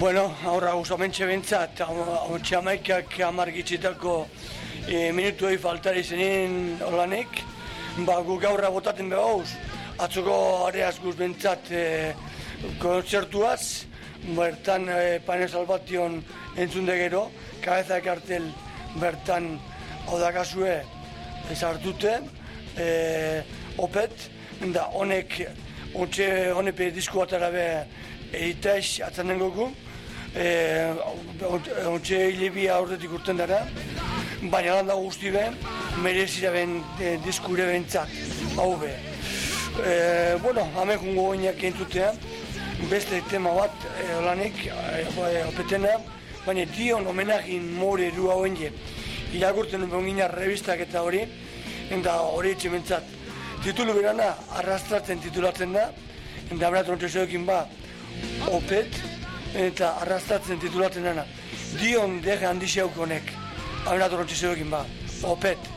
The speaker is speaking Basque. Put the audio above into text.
Bueno, aurra usamentxe bentsat, txamaikak amargitzitako minutuei faltari zenien olanek, guk aurra botaten behauz, atzoko areaz guz bentsat kontzertuaz, bertan Pane Salvation entzunde gero, kabeza ekartel bertan hau dakazue sartute, opet, da honek honepe disko batara be egitez atzanen goku, ontxe hilibia aurretik urten dara, baina lan da guzti be, merezira ben diskure bentzat, hau be. Bueno, hamen jungo goinak entzutea, beste tema bat olanik, opetena, baina dion homenagin more du hauen je. Irakurten duen gina revistak eta hori, eta hori etxe bentzat. Titulu berana, arrastratzen titulatzen da, eta abrat ontzezoekin opet, eta arrastratzen titulatzen dana. Dion deje handixeuk honek, abrat ontzezoekin opet.